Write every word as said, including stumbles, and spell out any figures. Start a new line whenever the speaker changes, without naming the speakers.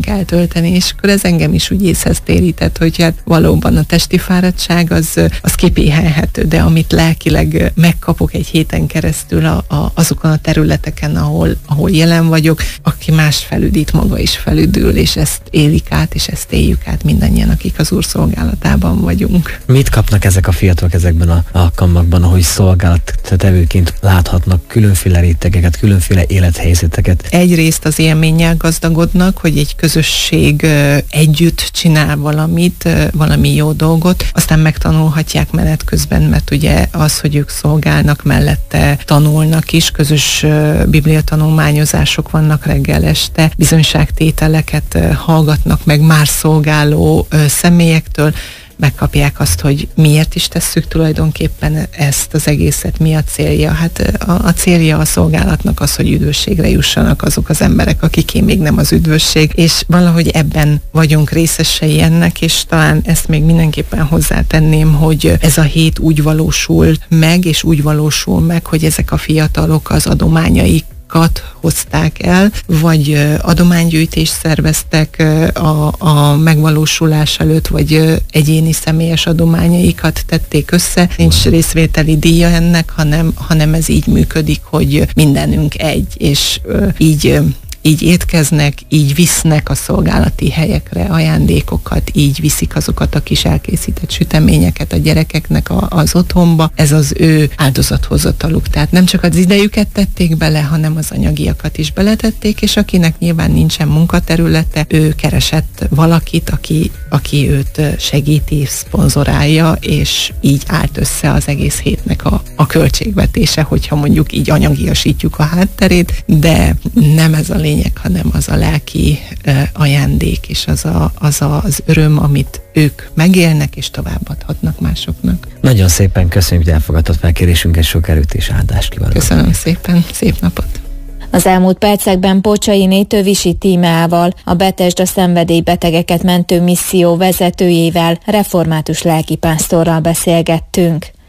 eltölteni, és akkor ez engem is úgy észhez térített, hogy hát valóban a testi fáradtság az, az kipéhelhető, de amit lelkileg megkapok egy héten keresztül a, a, azokon a területeken, ahol, ahol jelen vagyok, aki más felüdít, maga is felüdül, és ezt élik át, és ezt éljük át mindannyian, akik az Úr szolgálatában vagyunk.
Mit kapnak ezek a fiatalok ezekben a alkalmakban, ahogy szolgálattevőként láthatnak különféle rétegeket, különféle élethelyzeteket?
Egyrészt az élménnyel gazdagodnak, hogy egy közösség együtt csinál valamit, valami jó dolgot, aztán megtanulhatják menet közben, mert ugye az, hogy ők szolgálnak, mellette tanulnak is, közös bibliatanulmányozások vannak reggel este, bizonyságtételeket hallgatnak meg már szolgáló személyektől, megkapják azt, hogy miért is tesszük tulajdonképpen ezt az egészet, mi a célja. Hát a, a célja a szolgálatnak az, hogy üdvösségre jussanak azok az emberek, akiké még nem az üdvösség, és valahogy ebben vagyunk részesei ennek, és talán ezt még mindenképpen hozzátenném, hogy ez a hét úgy valósul meg, és úgy valósul meg, hogy ezek a fiatalok az adományaik hozták el, vagy adománygyűjtést szerveztek a, a megvalósulás előtt, vagy egyéni személyes adományaikat tették össze. Nincs részvételi díja ennek, hanem, hanem ez így működik, hogy mindenünk egy, és így így étkeznek, így visznek a szolgálati helyekre ajándékokat, így viszik azokat a kis elkészített süteményeket a gyerekeknek a, az otthonba. Ez az ő áldozathozataluk. Tehát nem csak az idejüket tették bele, hanem az anyagiakat is beletették, és akinek nyilván nincsen munkaterülete, ő keresett valakit, aki, aki őt segíti, szponzorálja, és így állt össze az egész hétnek a, a költségvetése, hogyha mondjuk így anyagiasítjuk a hátterét, de nem ez a lényeg, hanem az a lelki uh, ajándék, és az, a, az a, az öröm, amit ők megélnek, és továbbadhatnak másoknak.
Nagyon szépen köszönjük, hogy elfogadtad felkérésünket, sok erőt és áldást kívánok.
Köszönöm szépen, szép napot!
Az elmúlt percekben Pocsainé Tövisi Tímeával, a Betesda szenvedélybetegeket mentő misszió vezetőjével, református lelkipásztorral beszélgettünk.